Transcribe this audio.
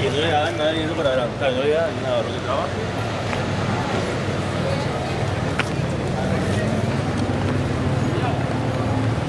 que no le daban nada de dinero para adelantar, no le daban nada, lo que trabaja.